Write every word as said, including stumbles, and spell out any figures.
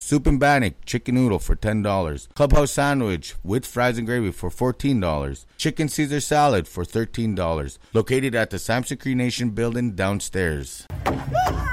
Soup and Bannock chicken noodle for ten dollars. Clubhouse sandwich with fries and gravy for fourteen dollars. Chicken Caesar salad for thirteen dollars. Located at the Samson Cree Nation building downstairs.